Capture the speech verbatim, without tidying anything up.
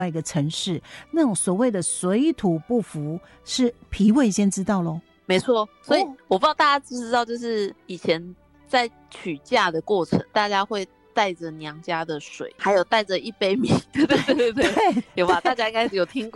一个城市，那种所谓的水土不服是脾胃先知道咯。 没错，所以我不知道大家知不知道，就是以前在娶嫁的过程，大家会带着娘家的水，还有带着一杯米，对对对对对，有吧？大家应该有听过。